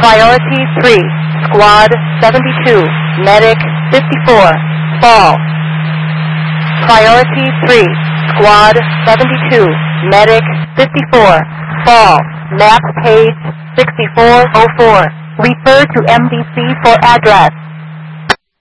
Priority 3, Squad 72, Medic 54, fall. Priority 3, Squad 72, Medic 54, fall. Map page 6404. Refer to MDC for address.